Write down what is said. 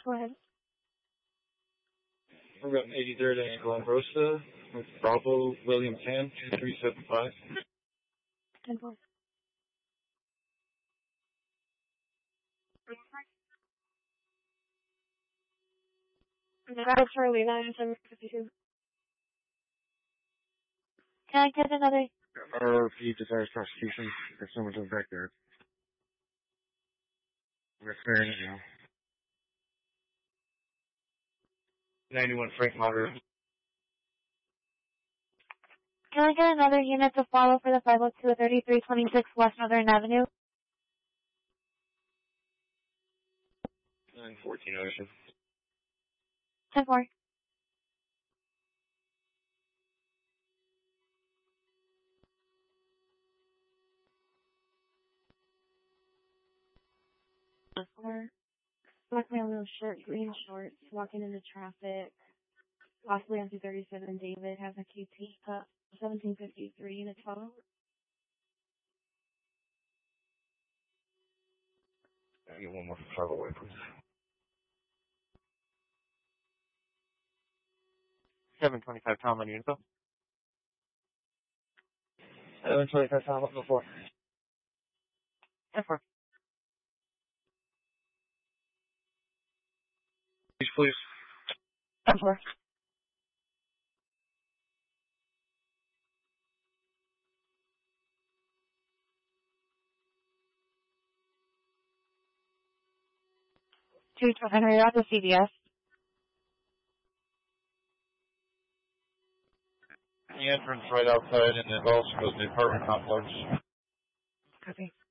Go ahead. We've got an 83rd and Glambrosa with Bravo William 10, 2375. 10-4. Bravo Charlie, 9752. Can I get another? RRP desires prosecution for someone to the backyard. We're clearing it now. 91 Frank Moderate. Can I get another unit to follow for the 502 at 3326 West Northern Avenue? 914 Ocean. 10-4. Black male, little shirt, green shorts, walking into traffic, possibly on 237. David has a QT cup, 1753, unit 12. I get one more travel away, please. 725 Tom on Unico. 725 Tom, up before. 10-4. Please. 10-4. Henry, you're at the CVS. The entrance right outside, and it also goes to the apartment complex. Copy.